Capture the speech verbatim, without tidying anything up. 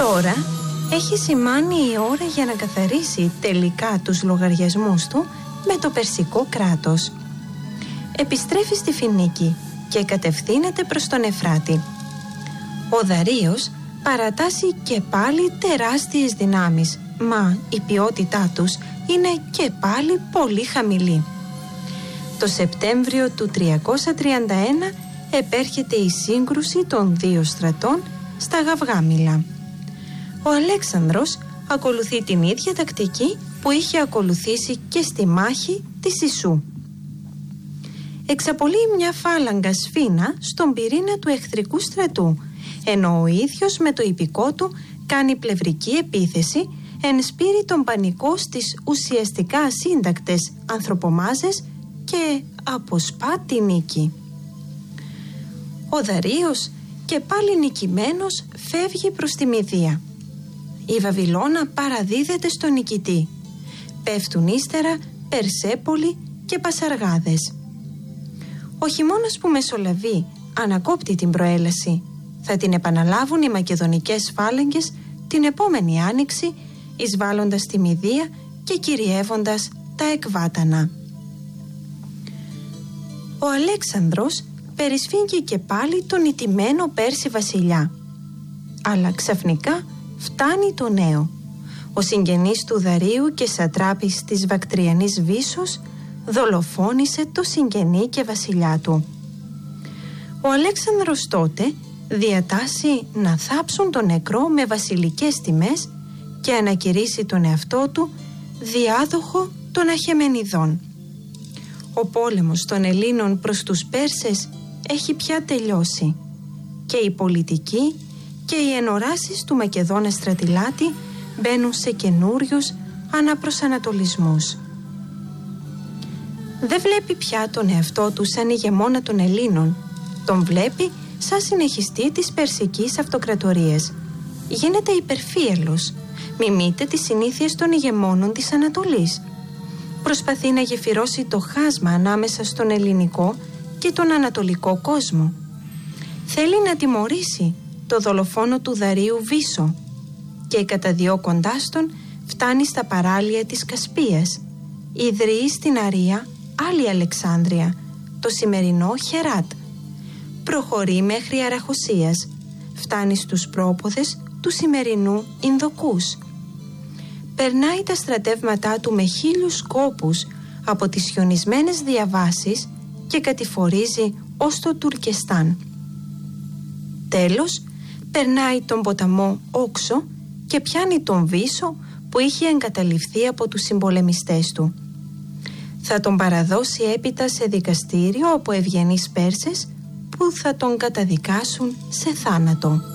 Τώρα έχει σημάνει η ώρα για να καθαρίσει τελικά τους λογαριασμούς του με το περσικό κράτος. Επιστρέφει στη Φινίκη και κατευθύνεται προς τον Εφράτη. Ο Δαρείος παρατάσσει και πάλι τεράστιες δυνάμεις, μα η ποιότητά τους είναι και πάλι πολύ χαμηλή. Το Σεπτέμβριο του τριακόσια τριάντα ένα επέρχεται η σύγκρουση των δύο στρατών στα Γαυγάμιλα. Ο Αλέξανδρος ακολουθεί την ίδια τακτική που είχε ακολουθήσει και στη μάχη της Ισού. Εξαπολύει μια φάλαγγα σφήνα στον πυρήνα του εχθρικού στρατού, ενώ ο ίδιος με το ιππικό του κάνει πλευρική επίθεση, ενσπείρει τον πανικό στις ουσιαστικά σύντακτες ανθρωπομάζες και αποσπά τη νίκη. Ο Δαρείος και πάλι νικημένος φεύγει προς τη Μηδία. Η Βαβυλώνα παραδίδεται στον νικητή. Πέφτουν ύστερα Περσέπολη και Πασαργάδες. Ο χειμώνας που μεσολαβεί ανακόπτει την προέλαση. Θα την επαναλάβουν οι μακεδονικές φάλαγγες την επόμενη άνοιξη, εισβάλλοντας τη Μηδία και κυριεύοντας τα Εκβάτανα. Ο Αλέξανδρος περισφίγγει και πάλι τον ηττημένο Πέρση βασιλιά. Αλλά ξαφνικά φτάνει το νέο. Ο συγγενής του Δαρείου και σατράπης της Βακτριανής Βίσσος δολοφόνησε το συγγενή και βασιλιά του. Ο Αλέξανδρος τότε διατάσσει να θάψουν τον νεκρό με βασιλικές τιμές και ανακηρύσει τον εαυτό του διάδοχο των Αχεμενιδών. Ο πόλεμος των Ελλήνων προς τους Πέρσες έχει πια τελειώσει και η πολιτική και οι ενοράσεις του Μακεδόνα στρατηλάτη μπαίνουν σε καινούριους αναπροσανατολισμούς. Δεν βλέπει πια τον εαυτό του σαν ηγεμόνα των Ελλήνων, τον βλέπει σαν συνεχιστή της Περσικής Αυτοκρατορίας. Γίνεται υπερφύελος, μιμείται τις συνήθειες των ηγεμόνων της Ανατολής. Προσπαθεί να γεφυρώσει το χάσμα ανάμεσα στον ελληνικό και τον ανατολικό κόσμο. Θέλει να τιμωρήσει το δολοφόνο του Δαρείου Βίσσο και καταδιώκοντάς τον φτάνει στα παράλια της Κασπίας. Ιδρύει στην Αρία άλλη Αλεξάνδρεια, το σημερινό Χεράτ. Προχωρεί μέχρι Αραχωσίας, φτάνει στους πρόποδες του σημερινού Ινδοκούς. Περνάει τα στρατεύματά του με χίλιους κόπους από τις χιονισμένες διαβάσεις και κατηφορίζει ως το Τουρκεστάν. Τέλος, περνάει τον ποταμό Όξο και πιάνει τον Βίσσο που είχε εγκαταλειφθεί από τους συμπολεμιστές του. Θα τον παραδώσει έπειτα σε δικαστήριο από ευγενείς Πέρσες που θα τον καταδικάσουν σε θάνατο.